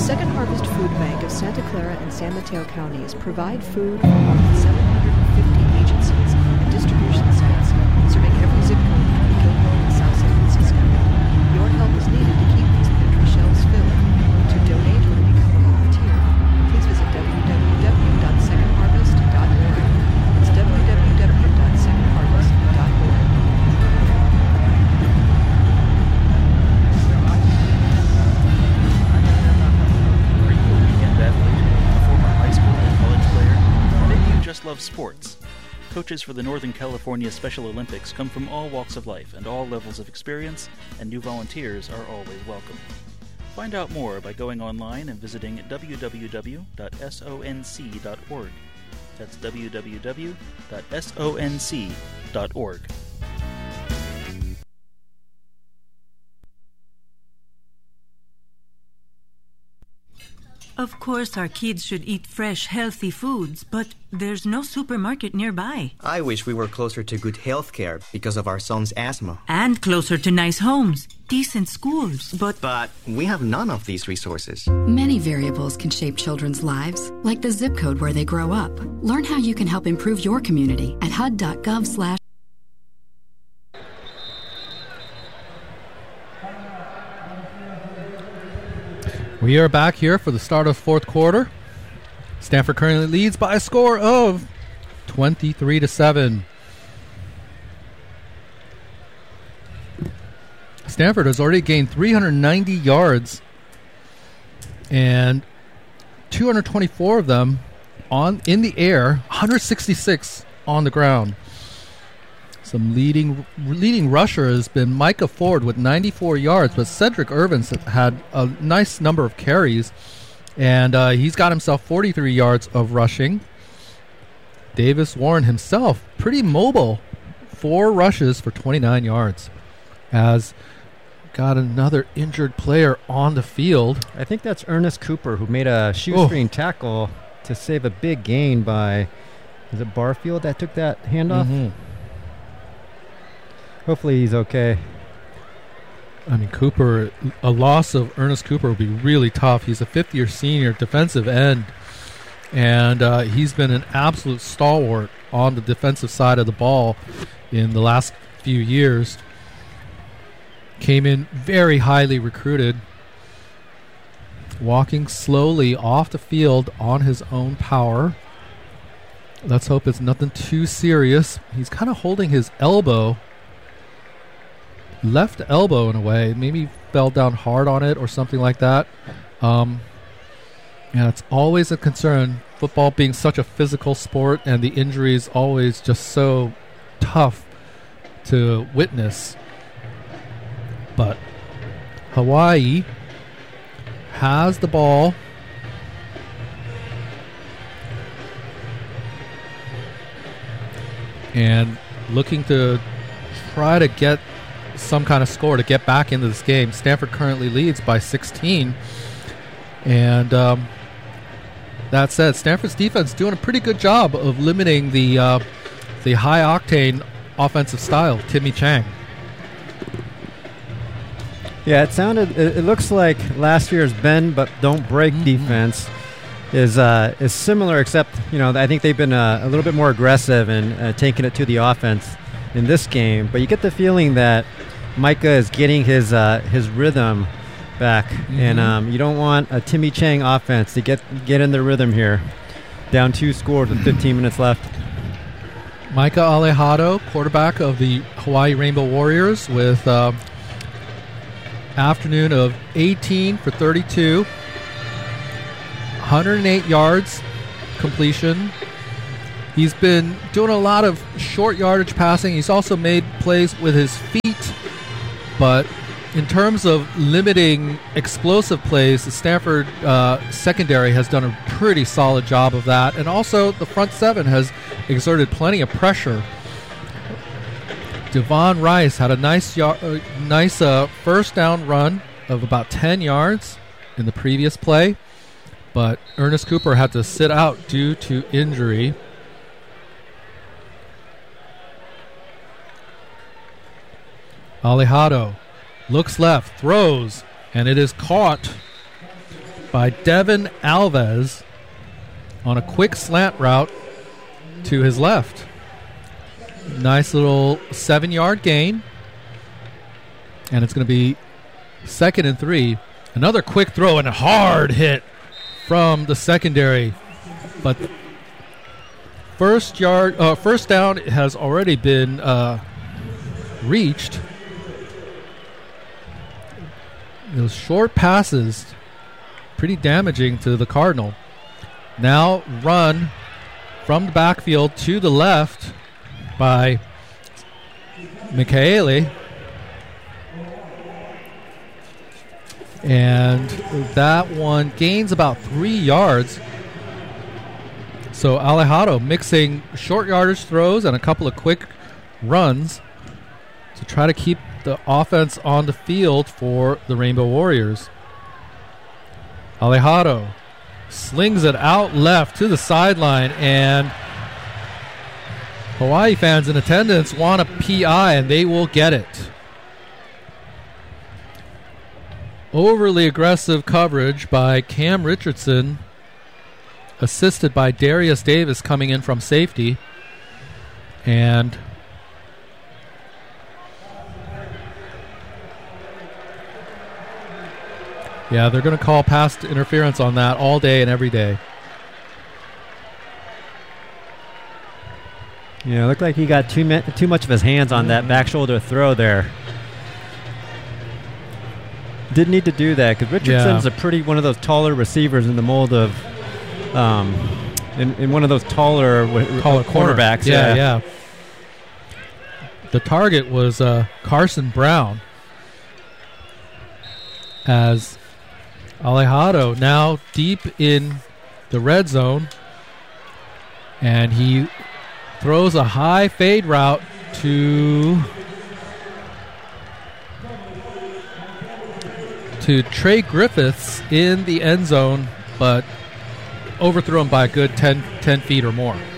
Second Harvest Food Bank of Santa Clara and San Mateo counties provide food for more than 750 agencies and distribution sites, serving every zip code between Gilmore and South San Francisco. Your help is needed to keep these pantry shelves filled. To donate or to become a volunteer, please visit www.secondharvest.org. It's www.secondharvest.org. Just love sports. Coaches for the Northern California Special Olympics come from all walks of life and all levels of experience, and new volunteers are always welcome. Find out more by going online and visiting www.sonc.org. That's www.sonc.org. Of course, our kids should eat fresh, healthy foods, but there's no supermarket nearby. I wish we were closer to good health care because of our son's asthma. And closer to nice homes, decent schools, but we have none of these resources. Many variables can shape children's lives, like the zip code where they grow up. Learn how you can help improve your community at hud.gov/. We are back here for the start of fourth quarter. Stanford currently leads by a score of 23-7. Stanford has already gained 390 yards and 224 of them in the air, 166 on the ground. Some leading rusher has been Micah Ford with 94 yards, but Cedric Irvins had a nice number of carries, and he's got himself 43 yards of rushing. Davis Warren himself, pretty mobile, 4 rushes for 29 yards. Has got another injured player on the field. I think that's Ernest Cooper, who made a shoestring tackle to save a big gain by, is it Barfield that took that handoff? Mm-hmm. Hopefully he's okay. I mean, Cooper, a loss of Ernest Cooper would be really tough. He's a fifth-year senior defensive end, and he's been an absolute stalwart on the defensive side of the ball in the last few years. Came in very highly recruited, walking slowly off the field on his own power. Let's hope it's nothing too serious. He's kind of holding his elbow, left elbow in a way. Maybe fell down hard on it or something like that. Yeah, it's always a concern. Football being such a physical sport, and the injuries always just so tough to witness. But Hawaii has the ball. And looking to try to get some kind of score to get back into this game. Stanford currently leads by 16. And that said, Stanford's defense doing a pretty good job of limiting the high-octane offensive style, Timmy Chang. Yeah, it looks like last year's bend but don't break defense is similar, except, I think they've been a little bit more aggressive and taking it to the offense in this game. But you get the feeling that Micah is getting his rhythm back, and you don't want a Timmy Chang offense to get in the rhythm here. Down 2 scores with 15 minutes left. Micah Alejado, quarterback of the Hawaii Rainbow Warriors, with afternoon of 18 for 32, 108 yards completion. He's been doing a lot of short yardage passing. He's also made plays with his feet, but in terms of limiting explosive plays, the Stanford secondary has done a pretty solid job of that, and also the front seven has exerted plenty of pressure. Devon Rice had a nice first down run of about 10 yards in the previous play, but Ernest Cooper had to sit out due to injury. Alejado looks left, throws, and it is caught by Devin Alves on a quick slant route to his left. Nice little 7-yard gain. And it's going to be 2nd and 3. Another quick throw and a hard hit from the secondary. But first down has already been reached. Those short passes, pretty damaging to the Cardinal. Now run from the backfield to the left by Michaeli. And that one gains about 3 yards. So Alejado mixing short yardage throws and a couple of quick runs to try to keep the offense on the field for the Rainbow Warriors. Alejado slings it out left to the sideline, and Hawaii fans in attendance want a PI, and they will get it. Overly aggressive coverage by Cam Richardson, assisted by Darius Davis coming in from safety. And yeah, they're going to call pass interference on that all day and every day. Yeah, it looked like he got too much of his hands on that back shoulder throw there. Didn't need to do that because Richardson's one of those taller receivers in the mold of in one of those taller cornerbacks. Yeah. The target was Carson Brown, as Alejado now deep in the red zone, and he throws a high fade route to Trey Griffiths in the end zone, but overthrown by a good 10 feet or more.